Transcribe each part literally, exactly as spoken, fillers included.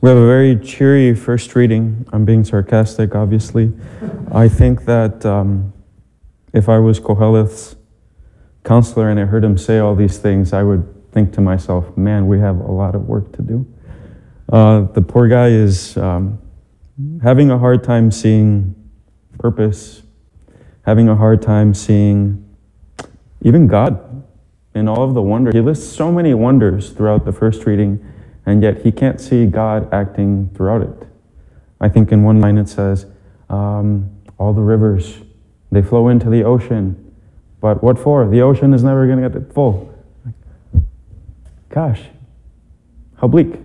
We have a very cheery first reading. I'm being sarcastic, obviously. I think that um, if I was Koheleth's counselor and I heard him say all these things, I would think to myself, man, we have a lot of work to do. Uh, the poor guy is um, having a hard time seeing purpose, having a hard time seeing even God in all of the wonder. He lists so many wonders throughout the first reading, and yet he can't see God acting throughout it. I think in one line it says, um, all the rivers, they flow into the ocean, but what for? The ocean is never going to get it full. Gosh, how bleak.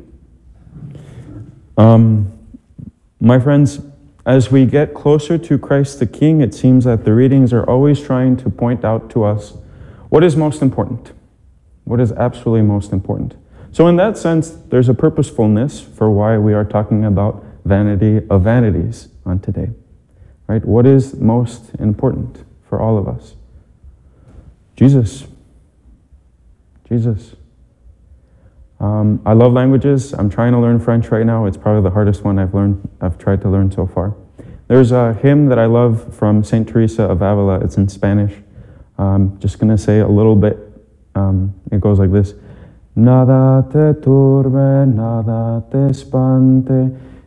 Um, my friends, as we get closer to Christ the King, it seems that the readings are always trying to point out to us what is most important, what is absolutely most important. So in that sense, there's a purposefulness for why we are talking about vanity of vanities on today, right? What is most important for all of us? Jesus. Jesus. Um, I love languages. I'm trying to learn French right now. It's probably the hardest one I've learned. I've tried to learn so far. There's a hymn that I love from Saint Teresa of Avila. It's in Spanish. I'm just going to say a little bit. Um, it goes like this. Nada te turbe, nada te espante,